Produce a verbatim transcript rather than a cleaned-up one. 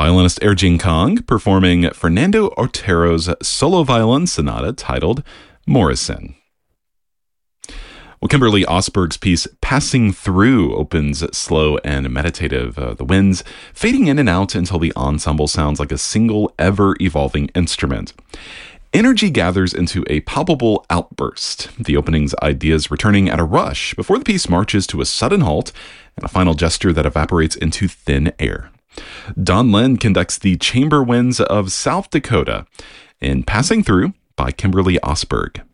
Violinist Erjing Kong performing Fernando Otero's solo violin sonata titled Morrison. Well, Kimberly Osberg's piece Passing Through opens slow and meditative, uh, the winds fading in and out until the ensemble sounds like a single ever-evolving instrument. Energy gathers into a palpable outburst, the opening's ideas returning at a rush before the piece marches to a sudden halt and a final gesture that evaporates into thin air. Don Lin conducts the chamber winds of South Dakota in Passing Through by Kimberly Osberg.